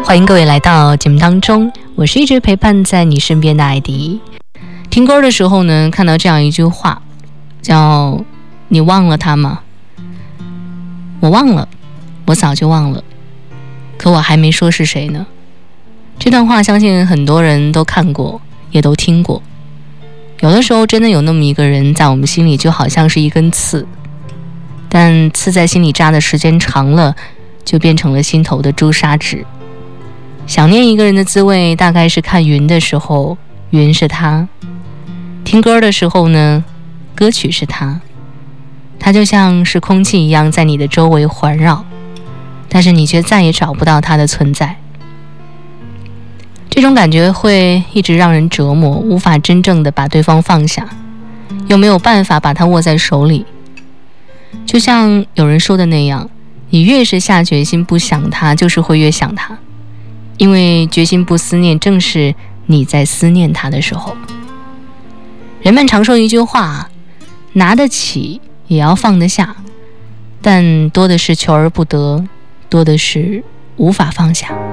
欢迎各位来到节目当中，我是一直陪伴在你身边的艾迪。听歌的时候呢，看到这样一句话，叫你忘了他吗？我忘了，我早就忘了，可我还没说是谁呢。这段话相信很多人都看过，也都听过。有的时候真的有那么一个人在我们心里就好像是一根刺，但刺在心里扎的时间长了，就变成了心头的朱砂痣。想念一个人的滋味，大概是看云的时候，云是他；听歌的时候呢，歌曲是他。他就像是空气一样在你的周围环绕，但是你却再也找不到他的存在。这种感觉会一直让人折磨，无法真正的把对方放下，又没有办法把他握在手里。就像有人说的那样，你越是下决心不想他，就是会越想他，因为决心不思念，正是你在思念他的时候。人们常说一句话，拿得起也要放得下，但多的是求而不得，多的是无法放下。